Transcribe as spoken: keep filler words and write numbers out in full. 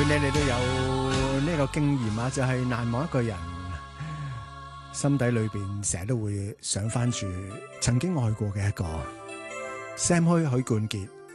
你哋都有呢個經驗啊，就係難忘一個人，心底裏邊成日都會想翻住曾經愛過嘅一個。Sam 許許冠傑